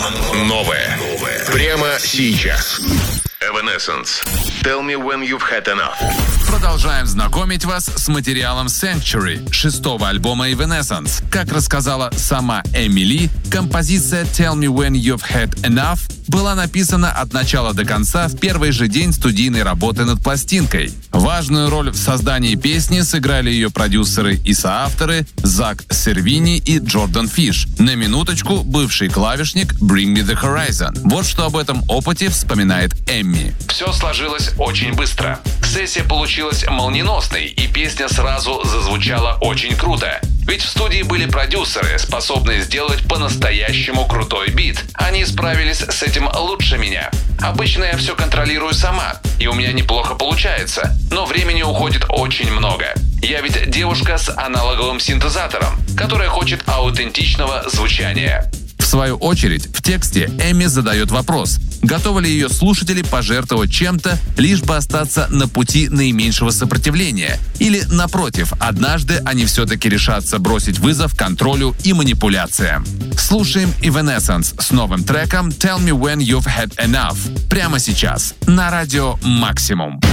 Новое. Прямо сейчас. Evanescence. Tell me when you've had enough. Продолжаем знакомить вас с материалом Sanctuary, 6-го альбома Evanescence. Как рассказала сама Эмили, композиция Tell me when you've had enough была написана от начала до конца в первый же день студийной работы над пластинкой. Важную роль в создании песни сыграли ее продюсеры и соавторы Зак Сервини и Джордан Фиш. На минуточку, бывший клавишник Bring Me The Horizon. Вот что об этом опыте вспоминает Эмми. Все сложилось очень быстро. Сессия получилась молниеносной, и песня сразу зазвучала очень круто. Ведь в студии были продюсеры, способные сделать по-настоящему крутой бит. Они справились с этим лучше меня. Обычно я все контролирую сама, и у меня неплохо получается, но времени уходит очень много. Я ведь девушка с аналоговым синтезатором, которая хочет аутентичного звучания. В свою очередь, в тексте Эмми задает вопрос, готовы ли ее слушатели пожертвовать чем-то, лишь бы остаться на пути наименьшего сопротивления. Или, напротив, однажды они все-таки решатся бросить вызов контролю и манипуляциям. Слушаем Evanescence с новым треком Tell Me When You've Had Enough прямо сейчас на радио Максимум.